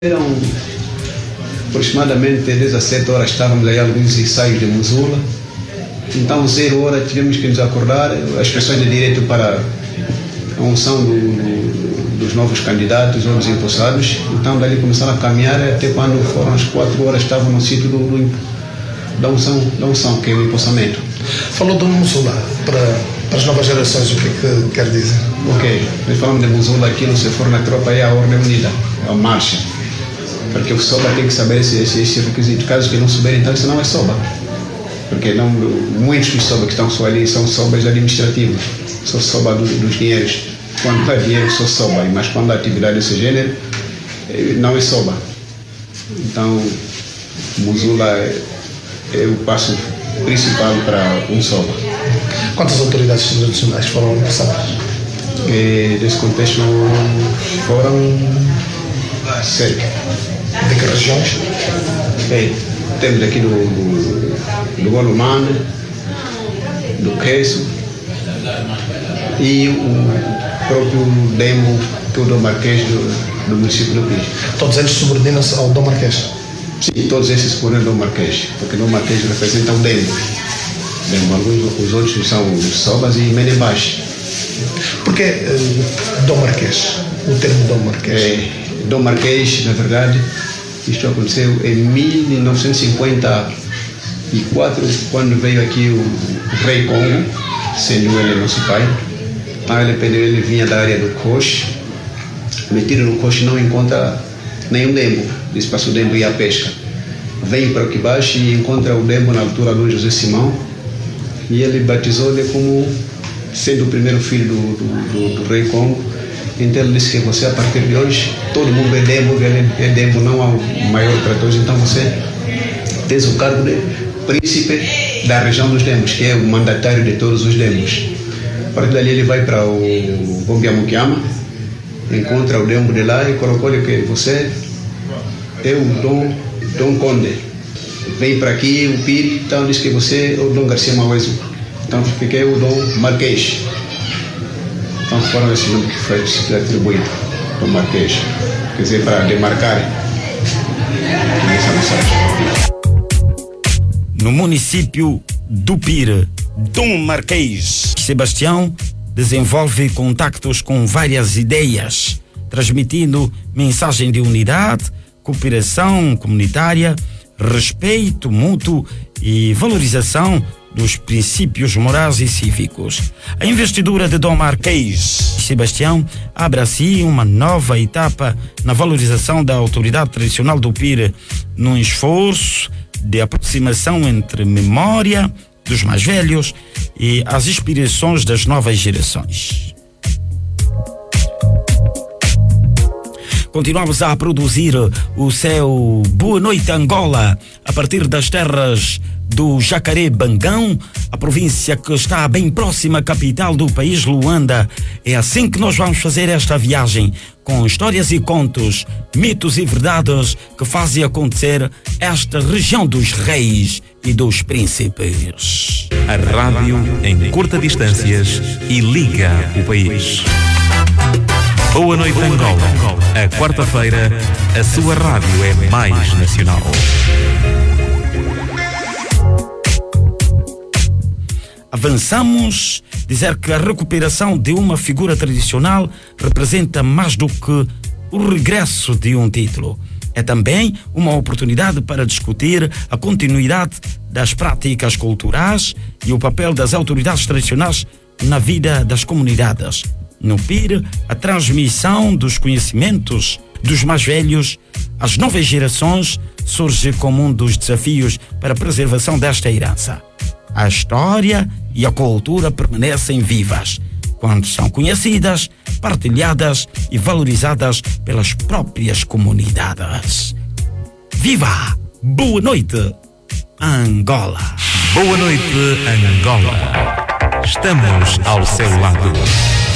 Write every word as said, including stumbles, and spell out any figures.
Eram aproximadamente dezessete horas, estávamos aí alguns ensaios de Muzula. Então, zero hora, tivemos que nos acordar, as pessoas de direito para a unção do, do, dos novos candidatos ou dos empossados. Então, dali começaram a caminhar até quando foram as quatro horas, estavam no sítio do, do, da, unção, da unção, que é o empossamento. Falou do Muzula, para, para as novas gerações, o que é que quer dizer? Ok, nós falamos de Muzula aqui, no Se For na Tropa, é a Ordem Unida, é a marcha. Porque o SOBA tem que saber esse, esse, esse requisito. Caso que não souber, então isso não é SOBA. Porque não, muitos dos SOBA que estão só ali são SOBAs administrativos. São SOBA do, dos dinheiros. Quando dá dinheiro, sou SOBA. Mas quando há atividade desse gênero, não é SOBA. Então, Muzula é, é o passo principal para um SOBA. Quantas autoridades tradicionais foram passadas? Nesse contexto foram cerca. De que regiões? Bem, temos aqui do, do, do Golumane, do Queso e o próprio Dembo, que é o Dom Marquês do, do município do Pires. Todos eles subordinam-se ao Dom Marquês? Sim, todos esses subordinam ao Dom Marquês, porque o Dom Marquês representa o Dembo. Dembo, alguns, os outros são os Sobas e Menembás. Por que uh, Dom Marquês? O termo Dom Marquês? É, Dom Marquês, na verdade, isto aconteceu em mil novecentos e cinquenta e quatro, quando veio aqui o, o rei Congo, sendo ele nosso pai. Então ele, ele vinha da área do Coche, metido no Coche não encontra nenhum Dembo, disse para o Dembo ir à pesca. Vem para aqui baixo e encontra o Dembo na altura do José Simão, e ele batizou-lhe como sendo o primeiro filho do, do, do, do rei Congo. Então ele disse que você, a partir de hoje, todo mundo é Dembo, é Dembo, não há um maior para todos, então você tens o cargo de príncipe da região dos Dembos, que é o mandatário de todos os Dembos. A partir dali ele vai para o Gombiamukiama, encontra o Dembo de lá e colocou-lhe que você é o Dom, Dom Conde. Vem para aqui, o Piri, então diz que você é o Dom Garcia Mauezo. Então fiquei o Dom Marquês. Então foram esse nome que foi atribuído ao Marquês, quer dizer, para demarcar essa mensagem. No município do Pire, Dom Marquês Sebastião desenvolve contactos com várias ideias, transmitindo mensagem de unidade, cooperação comunitária, respeito mútuo e valorização dos princípios morais e cívicos. A investidura de Dom Marquês Sebastião abre assim uma nova etapa na valorização da autoridade tradicional do Pire, num esforço de aproximação entre memória dos mais velhos e as inspirações das novas gerações. Continuamos a produzir o seu Boa Noite Angola a partir das terras do Jacaré-Bangão, a província que está bem próxima à capital do país, Luanda. É assim que nós vamos fazer esta viagem, com histórias e contos, mitos e verdades que fazem acontecer esta região dos reis e dos príncipes. A rádio em curta distâncias e liga o país. Boa Noite Angola. A quarta-feira, a sua rádio é mais nacional. Avançamos dizer que a recuperação de uma figura tradicional representa mais do que o regresso de um título. É também uma oportunidade para discutir a continuidade das práticas culturais e o papel das autoridades tradicionais na vida das comunidades. No Pire, a transmissão dos conhecimentos dos mais velhos às novas gerações surge como um dos desafios para a preservação desta herança. A história e a cultura permanecem vivas quando são conhecidas, partilhadas e valorizadas pelas próprias comunidades. Viva! Boa noite, Angola! Boa noite, Angola! Estamos ao seu lado.